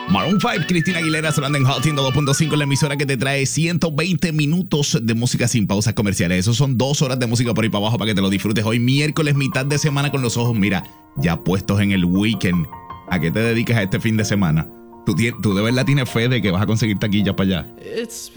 Maroon 5, Cristina Aguilera sonando en Hot 102.5, la emisora que te trae 120 minutos de música sin pausas comerciales. Esos son 2 horas de música por ahí para abajo para que te lo disfrutes. Hoy miércoles, mitad de semana con los ojos, mira, ya puestos en el weekend. ¿A qué te dedicas a este fin de semana? ¿Tú de verdad tienes fe de que vas a conseguir taquillas para allá?